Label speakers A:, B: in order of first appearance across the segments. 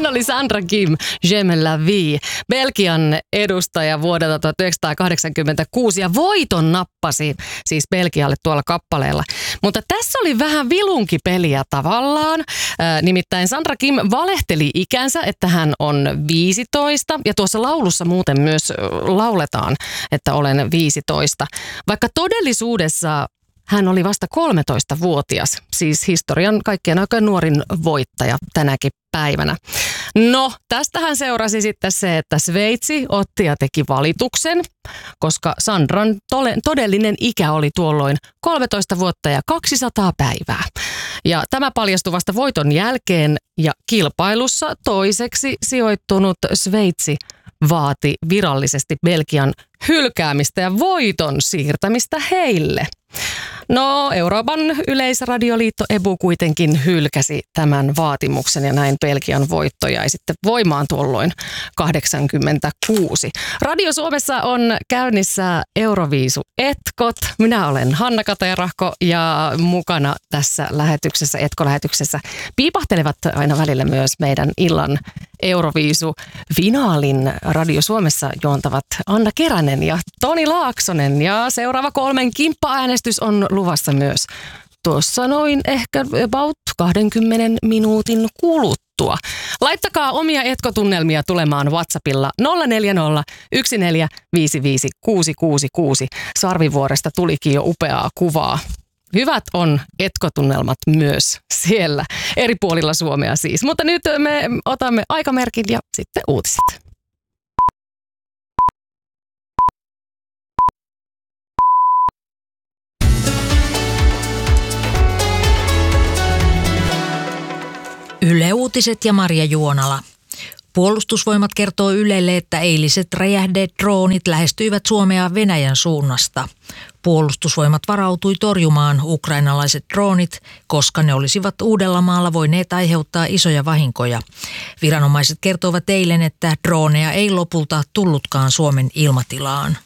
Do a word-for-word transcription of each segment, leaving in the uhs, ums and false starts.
A: Hän oli Sandra Kim, J'aime la vie, Belgian edustaja vuodelta tuhatyhdeksänsataakahdeksankymmentäkuusi ja voiton nappasi siis Belgialle tuolla kappaleella. Mutta tässä oli vähän vilunkipeliä tavallaan. Äh, nimittäin Sandra Kim valehteli ikänsä, että hän on viisitoista ja tuossa laulussa muuten myös lauletaan, että olen viisitoista. Vaikka todellisuudessa hän oli vasta kolmetoistavuotias, siis historian kaikkien aikojen nuorin voittaja tänäkin päivänä. No, tästähän seurasi sitten se, että Sveitsi otti ja teki valituksen, koska Sandran tole, todellinen ikä oli tuolloin kolmetoista vuotta ja kaksisataa päivää. Ja tämä paljastui vasta voiton jälkeen ja kilpailussa toiseksi sijoittunut Sveitsi vaati virallisesti Belgian hylkäämistä ja voiton siirtämistä heille. No, Euroopan yleisradioliitto E B U kuitenkin hylkäsi tämän vaatimuksen ja näin Belgian voitto jäi sitten voimaan tuolloin kahdeksankymmentäkuusi. Radio Suomessa on käynnissä Euroviisu-etkot. Minä olen Hanna Katerahko ja mukana tässä lähetyksessä, etkolähetyksessä piipahtelevat aina välillä myös meidän illan Euroviisu-finaalin Radio Suomessa juontavat Anna Keränen ja Toni Laaksonen. Ja seuraava kolmen kimppa-äänestys on luvassa myös tuossa noin ehkä about kaksikymmentä minuutin kuluttua. Laittakaa omia etkotunnelmia tulemaan WhatsAppilla nolla neljä nolla yksi neljä viisi viisi kuusi kuusi kuusi. Sarvivuoresta tulikin jo upeaa kuvaa. Hyvät on etkotunnelmat myös siellä, eri puolilla Suomea siis. Mutta nyt me otamme aikamerkin ja sitten uutiset.
B: Yle Uutiset ja Marja Juonala. Puolustusvoimat kertoo Ylelle, että eiliset räjähdeet droonit lähestyivät Suomea Venäjän suunnasta. Puolustusvoimat varautui torjumaan ukrainalaiset droonit, koska ne olisivat Uudellamaalla voineet aiheuttaa isoja vahinkoja. Viranomaiset kertovat eilen, että drooneja ei lopulta tullutkaan Suomen ilmatilaan.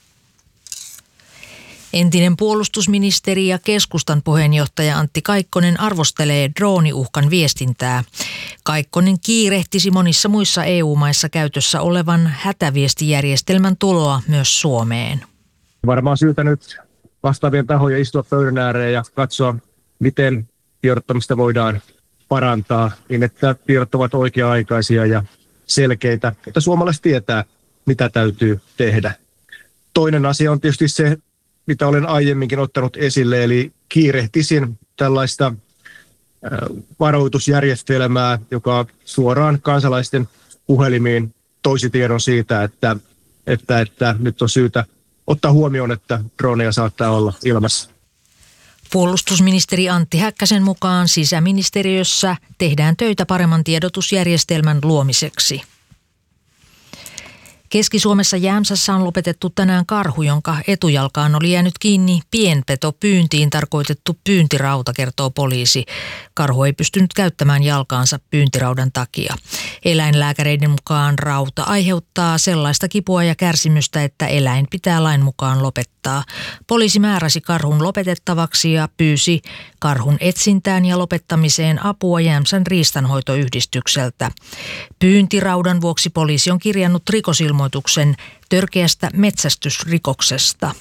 B: Entinen puolustusministeri ja keskustan puheenjohtaja Antti Kaikkonen arvostelee drooniuhkan viestintää. Kaikkonen kiirehtisi monissa muissa E U-maissa käytössä olevan hätäviestijärjestelmän tuloa myös Suomeen.
C: Varmaan syytä nyt vastaavien tahojen istua pöydän ääreen ja katsoa, miten tiedottamista voidaan parantaa, niin että tiedot ovat oikea-aikaisia ja selkeitä, että suomalaiset tietää, mitä täytyy tehdä. Toinen asia on tietysti se, mitä olen aiemminkin ottanut esille, eli kiirehtisin tällaista varoitusjärjestelmää, joka suoraan kansalaisten puhelimiin toisi tiedon siitä, että, että, että nyt on syytä ottaa huomioon, että droneja saattaa olla ilmassa.
B: Puolustusministeri Antti Häkkäsen mukaan sisäministeriössä tehdään töitä paremman tiedotusjärjestelmän luomiseksi. Keski-Suomessa Jämsässä on lopetettu tänään karhu, jonka etujalkaan oli jäänyt kiinni pienpetopyyntiin tarkoitettu pyyntirauta, kertoo poliisi. Karhu ei pystynyt käyttämään jalkaansa pyyntiraudan takia. Eläinlääkäreiden mukaan rauta aiheuttaa sellaista kipua ja kärsimystä, että eläin pitää lain mukaan lopettaa. Poliisi määräsi karhun lopetettavaksi ja pyysi karhun etsintään ja lopettamiseen apua Jämsän riistanhoitoyhdistykseltä. Pyyntiraudan vuoksi poliisi on kirjannut rikosilmoituksen törkeästä metsästysrikoksesta.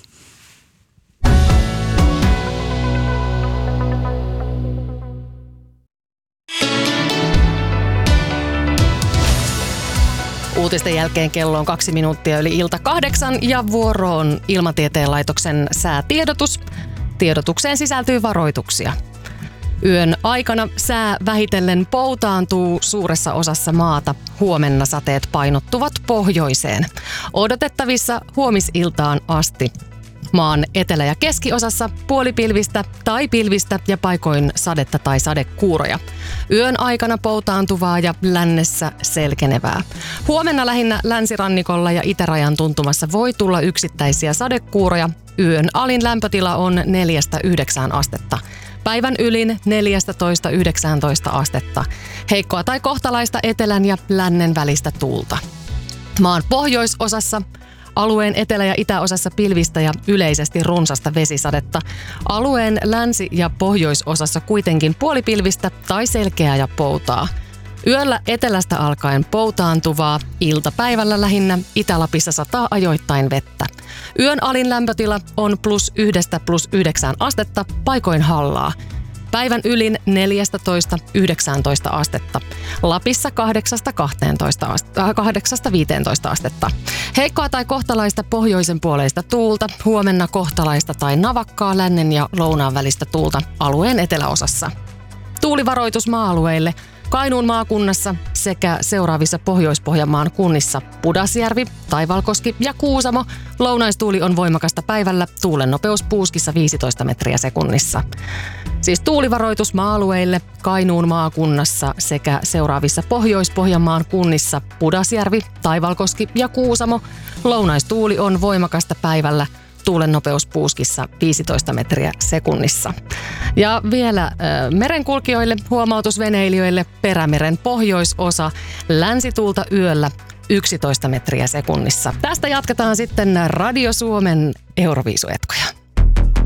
A: Uutisten jälkeen kello on kaksi minuuttia yli ilta kahdeksan ja vuoroon Ilmatieteen laitoksen säätiedotus. Tiedotukseen sisältyy varoituksia. Yön aikana sää vähitellen poutaantuu suuressa osassa maata. Huomenna sateet painottuvat pohjoiseen. Odotettavissa huomisiltaan asti. Maan etelä- ja keskiosassa puolipilvistä tai pilvistä ja paikoin sadetta tai sadekuuroja. Yön aikana poutaantuvaa ja lännessä selkenevää. Huomenna lähinnä länsirannikolla ja itärajan tuntumassa voi tulla yksittäisiä sadekuuroja. Yön alin lämpötila on neljästä yhdeksään astetta. Päivän ylin neljätoista yhdeksäntoista astetta. Heikkoa tai kohtalaista etelän ja lännen välistä tuulta. Maan pohjoisosassa alueen etelä- ja itäosassa pilvistä ja yleisesti runsasta vesisadetta. Alueen länsi- ja pohjoisosassa kuitenkin puolipilvistä tai selkeää ja poutaa. Yöllä etelästä alkaen poutaantuvaa, iltapäivällä lähinnä Itä-Lapissa sataa ajoittain vettä. Yön alin lämpötila on plus yhdestä plus yhdeksään astetta, paikoin hallaa. Päivän ylin neljätoista yhdeksäntoista astetta. Lapissa kahdeksasta viiteentoista astetta. Heikkoa tai kohtalaista pohjoisen puoleista tuulta, huomenna kohtalaista tai navakkaa lännen ja lounaan välistä tuulta alueen eteläosassa. Tuulivaroitus maa-alueille Kainuun maakunnassa sekä seuraavissa Pohjois-Pohjanmaan kunnissa Pudasjärvi, Taivalkoski ja Kuusamo. Lounaistuuli on voimakasta päivällä, tuulen nopeus puuskissa viisitoista metriä sekunnissa. Siis tuulivaroitus maa-alueille Kainuun maakunnassa sekä seuraavissa Pohjois-Pohjanmaan kunnissa Pudasjärvi, Taivalkoski ja Kuusamo. Lounaistuuli on voimakasta päivällä, tuulen nopeus puuskissa viisitoista metriä sekunnissa. Ja vielä äh, merenkulkijoille, huomautusveneilijöille Perämeren pohjoisosa, länsituulta yöllä yksitoista metriä sekunnissa. Tästä jatketaan sitten Radio Suomen Euroviisuetkoja.